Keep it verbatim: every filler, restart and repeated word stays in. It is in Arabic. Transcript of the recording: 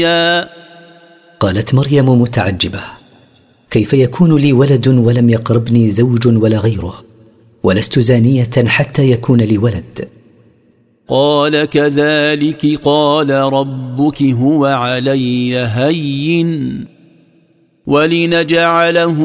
قالت مريم متعجبة: كيف يكون لي ولد ولم يقربني زوج ولا غيره، ولست زانية حتى يكون لي ولد؟ قال: كذلك قال ربك هو علي هين ولنجعله